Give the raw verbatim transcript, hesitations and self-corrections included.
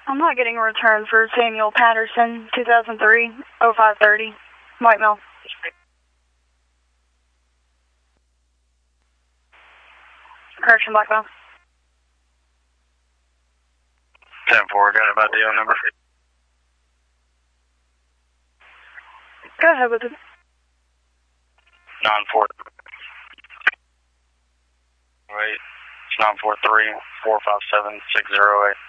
I'm not getting a return for Samuel Patterson, two thousand three, oh five thirty, white male. Correction, black male. ten four, got about D O number. Go ahead with it. nine four. Wait, it's nine four three, four five seven, six zero eight.